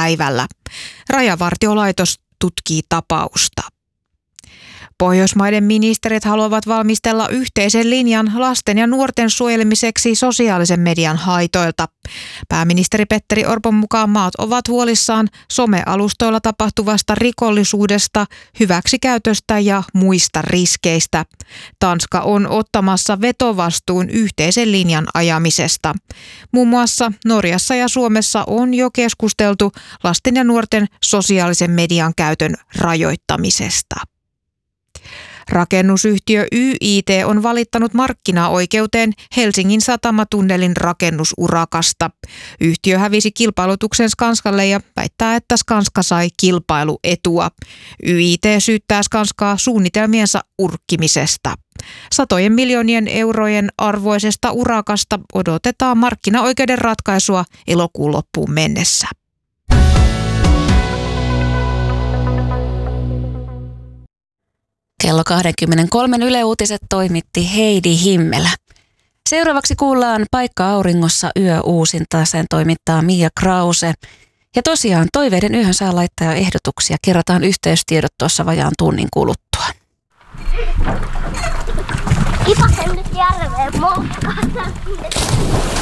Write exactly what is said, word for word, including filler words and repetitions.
päivällä. Rajavartiolaitos tutkii tapausta. Pohjoismaiden ministerit haluavat valmistella yhteisen linjan lasten ja nuorten suojelemiseksi sosiaalisen median haitoilta. Pääministeri Petteri Orpon mukaan maat ovat huolissaan somealustoilla tapahtuvasta rikollisuudesta, hyväksikäytöstä ja muista riskeistä. Tanska on ottamassa vetovastuun yhteisen linjan ajamisesta. Muun muassa Norjassa ja Suomessa on jo keskusteltu lasten ja nuorten sosiaalisen median käytön rajoittamisesta. Rakennusyhtiö Y I T on valittanut markkinaoikeuteen Helsingin satamatunnelin rakennusurakasta. Yhtiö hävisi kilpailutuksen Skanskalle ja väittää, että Skanska sai kilpailuetua. Y I T syyttää Skanskaa suunnitelmiensa urkkimisesta. Satojen miljoonien eurojen arvoisesta urakasta odotetaan markkinaoikeuden ratkaisua elokuun loppuun mennessä. Kello kaksikymmentäkolme Yle Uutiset toimitti Heidi Himmelä. Seuraavaksi kuullaan Paikka auringossa yöuusinta. Sen toimittaa Mia Krause. Ja tosiaan toiveiden yöhön saa laittaa jo ehdotuksia. Kerrotaan yhteystiedot tuossa vajaan tunnin kuluttua. Kipasen nyt järveen moukkaan.